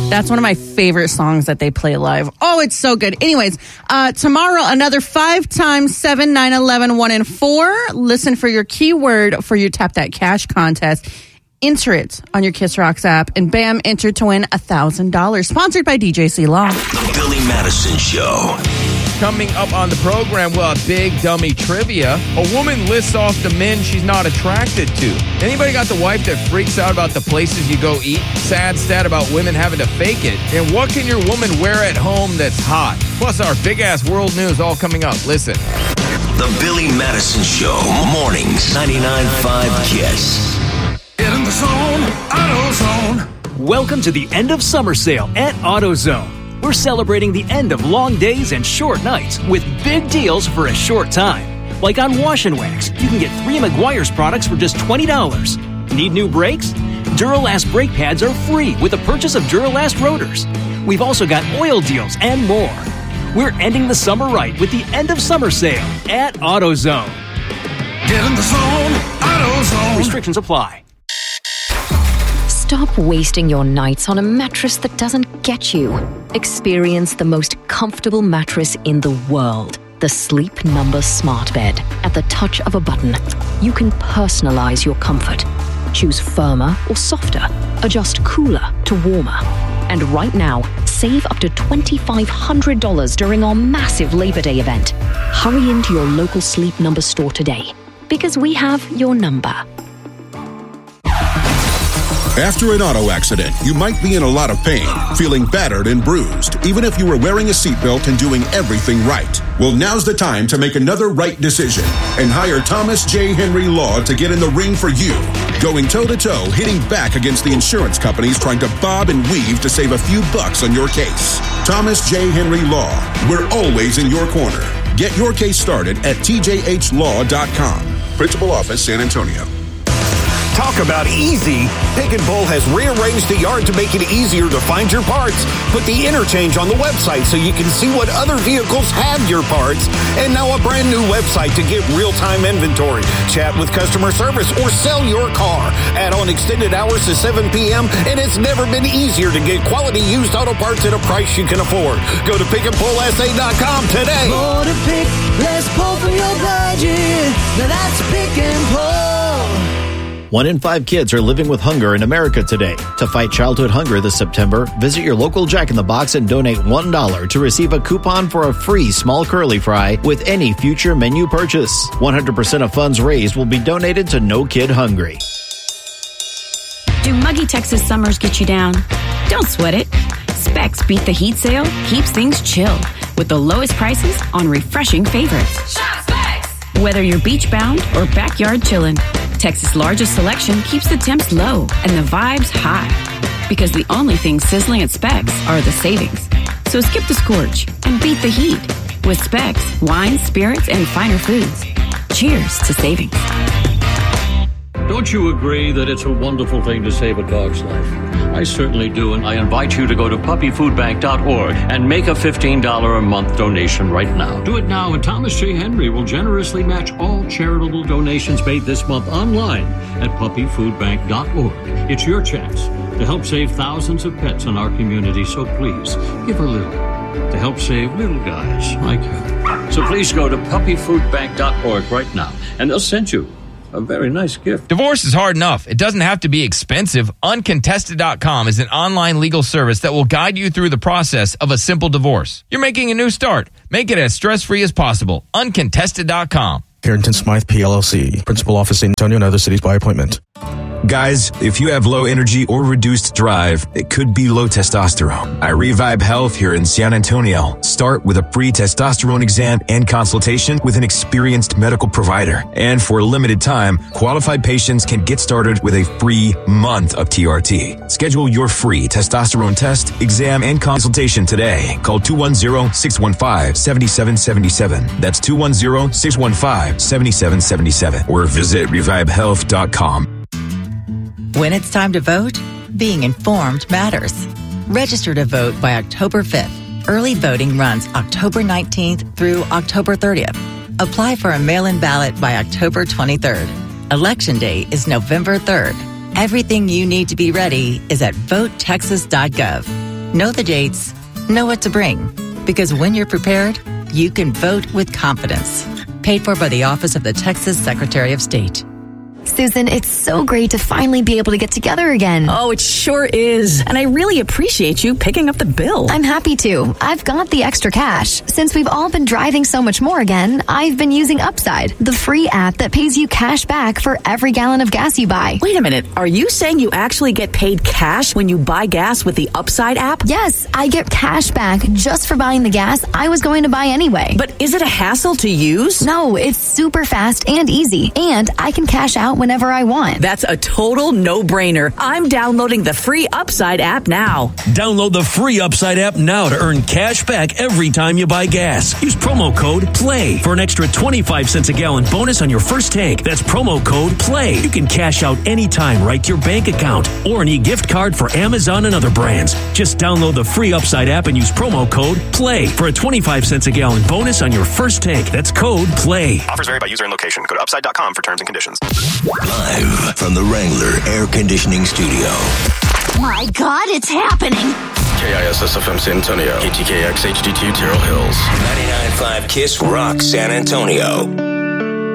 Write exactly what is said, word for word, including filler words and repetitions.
That's one of my favorite songs that they play live. Oh, it's so good. Anyways, uh, tomorrow, another five times seven, nine, eleven, one, and four. Listen for your keyword for your Tap That Cash contest. Enter it on your Kiss Rocks app, and bam, enter to win one thousand dollars. Sponsored by D J C Law. The Billy Madison Show. Coming up on the program, well, a big dummy trivia. A woman lists off the men she's not attracted to. Anybody got the wife that freaks out about the places you go eat? Sad stat about women having to fake it. And what can your woman wear at home that's hot? Plus our big-ass world news all coming up. Listen. The Billy Madison Show. Mornings, ninety-nine point five Kiss. Get in the zone, AutoZone. Welcome to the end of summer sale at AutoZone. We're celebrating the end of long days and short nights with big deals for a short time. Like on Wash and Wax, you can get three Meguiar's products for just twenty dollars. Need new brakes? Duralast brake pads are free with the purchase of Duralast rotors. We've also got oil deals and more. We're ending the summer right with the end of summer sale at AutoZone. Get in the zone, AutoZone. Restrictions apply. Stop wasting your nights on a mattress that doesn't get you. Experience the most comfortable mattress in the world. The Sleep Number Smart Bed. At the touch of a button, you can personalize your comfort. Choose firmer or softer. Adjust cooler to warmer. And right now, save up to two thousand five hundred dollars during our massive Labor Day event. Hurry into your local Sleep Number store today, because we have your number. After an auto accident, you might be in a lot of pain, feeling battered and bruised, even if you were wearing a seatbelt and doing everything right. Well, now's the time to make another right decision and hire Thomas J. Henry Law to get in the ring for you. Going toe-to-toe, hitting back against the insurance companies trying to bob and weave to save a few bucks on your case. Thomas J. Henry Law. We're always in your corner. Get your case started at T J H law dot com. Principal Office, San Antonio. Talk about easy. Pick and Pull has rearranged the yard to make it easier to find your parts. Put the interchange on the website so you can see what other vehicles have your parts. And now a brand new website to get real-time inventory, chat with customer service, or sell your car. Add on extended hours to seven p.m. and it's never been easier to get quality used auto parts at a price you can afford. Go to pick and pull S A dot com today. More to pick, less pull from your budget. Now that's Pick and Pull. One in five kids are living with hunger in America today. To fight childhood hunger this September, visit your local Jack in the Box and donate one dollar to receive a coupon for a free small curly fry with any future menu purchase. one hundred percent of funds raised will be donated to No Kid Hungry. Do muggy Texas summers get you down? Don't sweat it. Specs Beat the Heat sale keeps things chill with the lowest prices on refreshing favorites. Shop Specs! Whether you're beach bound or backyard chillin', Texas' largest selection keeps the temps low and the vibes high. Because the only things sizzling at Specs are the savings. So skip the scorch and beat the heat with Specs, wines, spirits, and finer foods. Cheers to savings. Don't you agree that it's a wonderful thing to save a dog's life? I certainly do, and I invite you to go to puppy food bank dot org and make a fifteen dollars a month donation right now. Do it now, and Thomas J. Henry will generously match all charitable donations made this month online at puppy food bank dot org. It's your chance to help save thousands of pets in our community, so please give a little to help save little guys like her. So please go to puppy food bank dot org right now, and they'll send you a very nice gift. Divorce is hard enough. It doesn't have to be expensive. Uncontested dot com is an online legal service that will guide you through the process of a simple divorce. You're making a new start. Make it as stress-free as possible. Uncontested dot com. Carrington Smythe, P L L C. Principal Office, San Antonio and other cities by appointment. Guys, if you have low energy or reduced drive, it could be low testosterone. At Revive Health here in San Antonio, start with a free testosterone exam and consultation with an experienced medical provider. And for a limited time, qualified patients can get started with a free month of T R T. Schedule your free testosterone test, exam, and consultation today. Call two one zero, six one five, seven seven seven seven. That's two one zero, six one five, seven seven seven seven. Or visit revive health dot com. When it's time to vote, being informed matters. Register to vote by October fifth. Early voting runs October nineteenth through October thirtieth. Apply for a mail-in ballot by October twenty-third. Election Day is November third. Everything you need to be ready is at vote texas dot gov. Know the dates, know what to bring. Because when you're prepared, you can vote with confidence. Paid for by the Office of the Texas Secretary of State. Susan, it's so great to finally be able to get together again. Oh, it sure is. And I really appreciate you picking up the bill. I'm happy to. I've got the extra cash. Since we've all been driving so much more again, I've been using Upside, the free app that pays you cash back for every gallon of gas you buy. Wait a minute. Are you saying you actually get paid cash when you buy gas with the Upside app? Yes, I get cash back just for buying the gas I was going to buy anyway. But is it a hassle to use? No, it's super fast and easy. And I can cash out whenever I want. That's a total no-brainer. I'm downloading the free Upside app now. Download the free Upside app now to earn cash back every time you buy gas. Use promo code PLAY for an extra twenty-five cents a gallon bonus on your first tank. That's promo code PLAY. You can cash out anytime right to your bank account or an e-gift card for Amazon and other brands. Just download the free Upside app and use promo code PLAY for a twenty-five cents a gallon bonus on your first tank. That's code PLAY. Offers vary by user and location. Go to upside dot com for terms and conditions. Live from the Wrangler Air Conditioning Studio. My God, it's happening. K I S S F M San Antonio. K T K X H D two Terrell Hills. ninety-nine point five KISS Rock San Antonio.